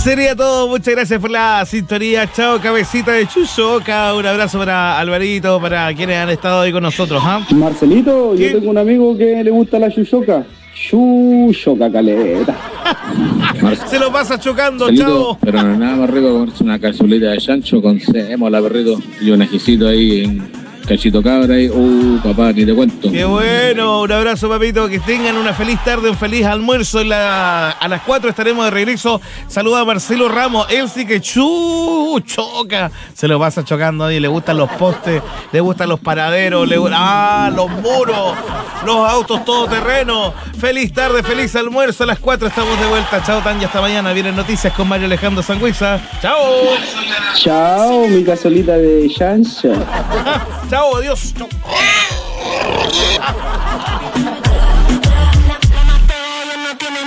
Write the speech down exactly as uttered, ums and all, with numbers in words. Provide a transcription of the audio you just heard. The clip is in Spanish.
Sería todo, muchas gracias por la sintonía. Chao, cabecita de Chuchoca. Un abrazo para Alvarito, para quienes han estado hoy con nosotros. ¿eh? Marcelito, ¿qué? Yo tengo un amigo que le gusta la chuchoca. Chuchoca caleta. Se lo pasa chocando, Marcelito, chao. pero no es nada más rico comerse una cazuelita de chancho con semola, perrito, y un ajicito ahí en cachito cabra ahí. Uh, papá, ni te cuento. Qué bueno, un abrazo, papito. Que tengan una feliz tarde, un feliz almuerzo. En la, a las cuatro estaremos de regreso. Saluda a Marcelo Ramos. Él sí que chu, choca. Se lo pasa chocando y le gustan los postes, le gustan los paraderos, le, ah, los muros, los autos todoterrenos. Feliz tarde, feliz almuerzo. A las cuatro estamos de vuelta. Chao, Tanya, hasta mañana. Vienen noticias con Mario Alejandro Sangüiza. Chao. Chao, mi cazuelita de chancho. Chao, adiós. Chao.